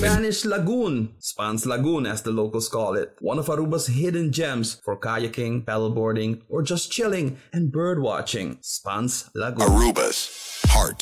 Spanish Lagoon, Spans Lagoon as the locals call it. One of Aruba's hidden gems for kayaking, paddleboarding, or just chilling and bird watching. Spans Lagoon. Aruba's heart